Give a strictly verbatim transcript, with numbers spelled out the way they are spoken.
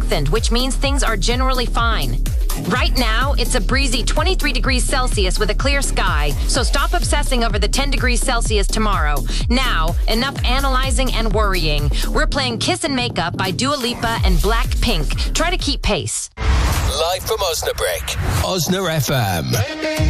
strengthened, which means things are generally fine. Right now, it's a breezy twenty-three degrees Celsius with a clear sky, so stop obsessing over the ten degrees Celsius tomorrow. Now, enough analyzing and worrying. We're playing Kiss and Makeup by Dua Lipa and Blackpink. Try to keep pace. Live from Osnabrück, Osna F M.